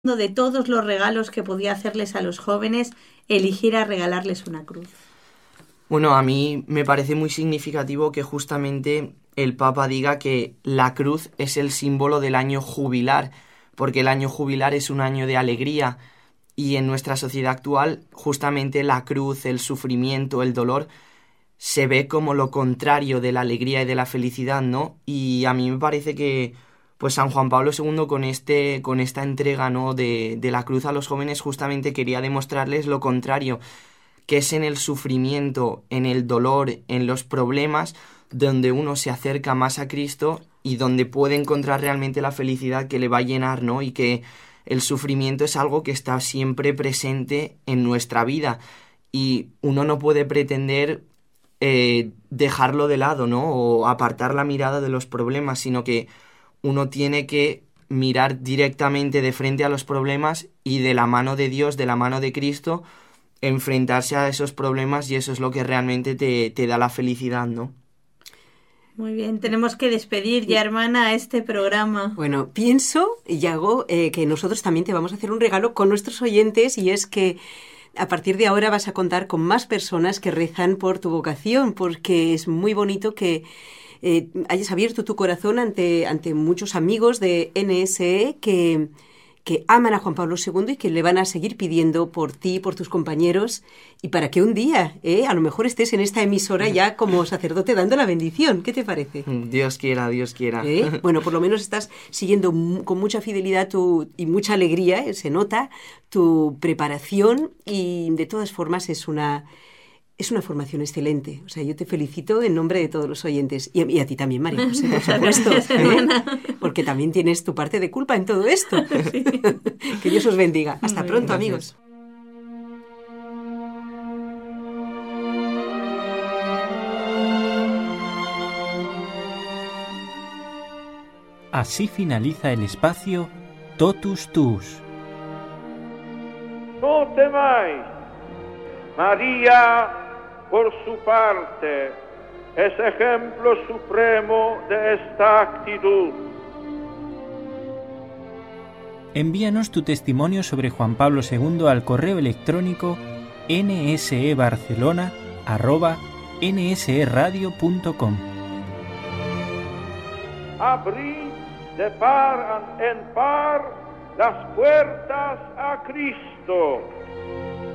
de todos los regalos que podía hacerles a los jóvenes, eligiera regalarles una cruz. Bueno, a mí me parece muy significativo que justamente el Papa diga que la cruz es el símbolo del año jubilar, porque el año jubilar es un año de alegría y en nuestra sociedad actual justamente la cruz, el sufrimiento, el dolor se ve como lo contrario de la alegría y de la felicidad, ¿no? Y a mí me parece que pues San Juan Pablo II con esta entrega, ¿no?, de la cruz a los jóvenes justamente quería demostrarles lo contrario, que es en el sufrimiento, en el dolor, en los problemas, donde uno se acerca más a Cristo y donde puede encontrar realmente la felicidad que le va a llenar, ¿no? Y que el sufrimiento es algo que está siempre presente en nuestra vida y uno no puede pretender dejarlo de lado, ¿no? O apartar la mirada de los problemas, sino que uno tiene que mirar directamente de frente a los problemas y de la mano de Dios, de la mano de Cristo, enfrentarse a esos problemas, y eso es lo que realmente te da la felicidad, ¿no? Muy bien, tenemos que despedir ya, hermana, este programa. Bueno, pienso, Yago, que nosotros también te vamos a hacer un regalo con nuestros oyentes, y es que a partir de ahora vas a contar con más personas que rezan por tu vocación, porque es muy bonito que hayas abierto tu corazón ante muchos amigos de NSE que aman a Juan Pablo II y que le van a seguir pidiendo por ti, por tus compañeros, y para que un día, a lo mejor estés en esta emisora ya como sacerdote dando la bendición. ¿Qué te parece? Dios quiera, Dios quiera. Bueno, por lo menos estás siguiendo con mucha fidelidad y mucha alegría, se nota, tu preparación, y de todas formas es una formación excelente. O sea, yo te felicito en nombre de todos los oyentes. Y a ti también, María José, por supuesto. Porque también tienes tu parte de culpa en todo esto. Sí. Que Dios os bendiga. Hasta pronto, amigos. Así finaliza el espacio Totus Tuus. No temáis. María, por su parte, es ejemplo supremo de esta actitud. Envíanos tu testimonio sobre Juan Pablo II al correo electrónico nsebarcelona@nseradio.com. Abrid de par en par las puertas a Cristo.